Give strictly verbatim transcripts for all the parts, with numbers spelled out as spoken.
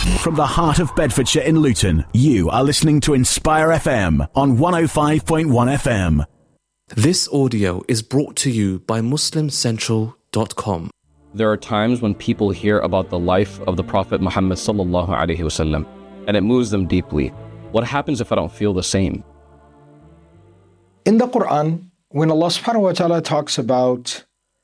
From the heart of Bedfordshire in Luton, you are listening to Inspire F M on one oh five point one F M. This audio is brought to you by Muslim Central dot com. There are times when people hear about the life of the Prophet Muhammad sallallahu alaihi wasallam, and it moves them deeply. What happens if I don't feel the same? In the Quran, when Allah subhanahu wa ta'ala talks about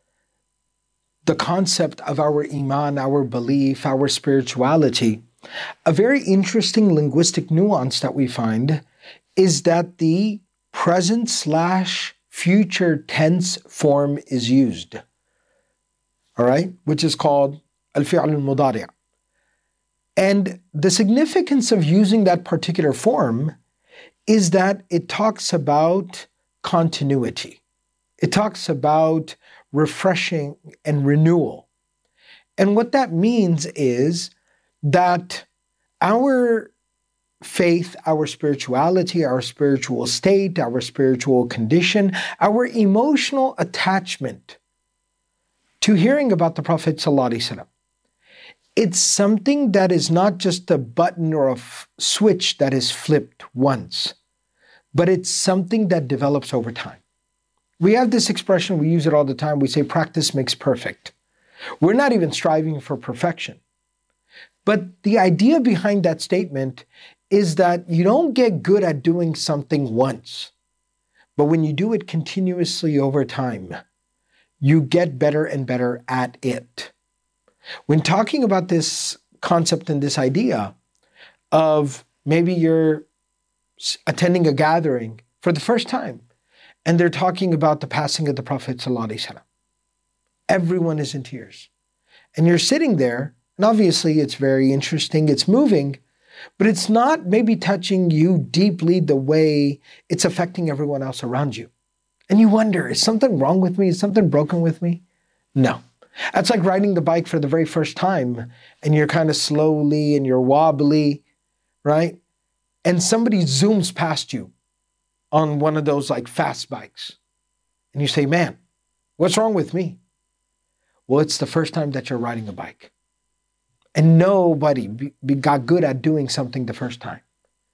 the concept of our iman, our belief, our spirituality, a very interesting linguistic nuance that we find is that the present slash future tense form is used. All right, which is called al-fi'l al-mudari'. And the significance of using that particular form is that it talks about continuity. It talks about refreshing and renewal. And what that means is that our faith, our spirituality, our spiritual state, our spiritual condition, our emotional attachment to hearing about the Prophet ﷺ, it's something that is not just a button or a f- switch that is flipped once, but it's something that develops over time. We have this expression, we use it all the time, we say practice makes perfect. We're not even striving for perfection. But the idea behind that statement is that you don't get good at doing something once, but when you do it continuously over time, you get better and better at it. When talking about this concept and this idea of maybe you're attending a gathering for the first time and they're talking about the passing of the Prophet ﷺ. Everyone is in tears. And you're sitting there, and obviously it's very interesting, it's moving, but it's not maybe touching you deeply the way it's affecting everyone else around you. And you wonder, is something wrong with me? Is something broken with me? No. That's like riding the bike for the very first time and you're kind of slowly and you're wobbly, right? And somebody zooms past you on one of those like fast bikes. And you say, man, what's wrong with me? Well, it's the first time that you're riding a bike. And nobody be, be got good at doing something the first time.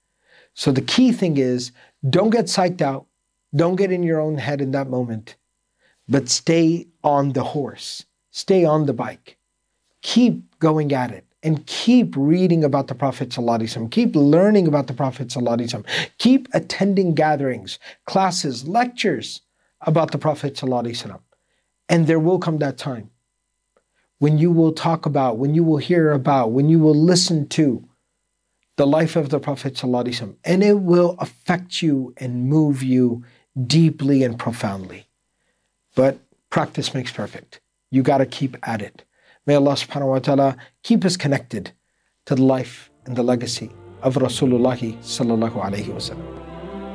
So the key thing is, don't get psyched out. Don't get in your own head in that moment, but stay on the horse, stay on the bike, keep going at it, and keep reading about the Prophet ﷺ, keep learning about the Prophet ﷺ, keep attending gatherings, classes, lectures about the Prophet ﷺ. And there will come that time when you will talk about, when you will hear about, when you will listen to the life of the Prophet ﷺ, and it will affect you and move you deeply and profoundly. But practice makes perfect. You got to keep at it. May Allah subhanahu wa ta'ala keep us connected to the life and the legacy of Rasulullah sallallahu alayhi wa sallam.